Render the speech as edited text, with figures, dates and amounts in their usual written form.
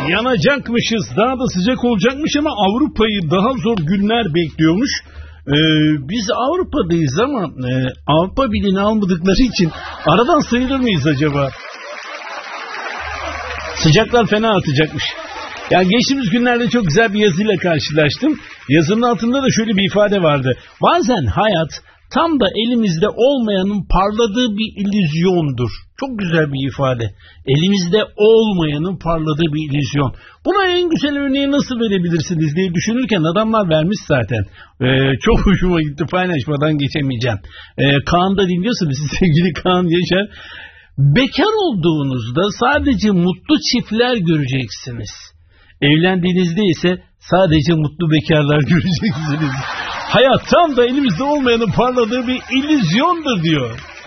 yanacakmışız, daha da sıcak olacakmış ama Avrupa'yı daha zor günler bekliyormuş. Biz Avrupa'dayız ama Avrupa Birliği'ni almadıkları için aradan sayılır mıyız acaba? Sıcaklar fena atacakmış. Yani geçtiğimiz günlerde çok güzel bir yazıyla karşılaştım. Yazının altında da şöyle bir ifade vardı. Bazen hayat tam da elimizde olmayanın parladığı bir illüzyondur. Çok güzel bir ifade. Elimizde olmayanın parladığı bir illüzyon. Buna en güzel örneği nasıl verebilirsiniz diye düşünürken adamlar vermiş zaten. Çok hoşuma gitti, paylaşmadan geçemeyeceğim. Kaan'da dinliyorsunuz sevgili Kaan Yaşar. Bekar olduğunuzda sadece mutlu çiftler göreceksiniz. Evlendiğinizde ise sadece mutlu bekarlar göreceksiniz. Hayat tam da elimizde olmayanın parladığı bir illüzyondur diyor.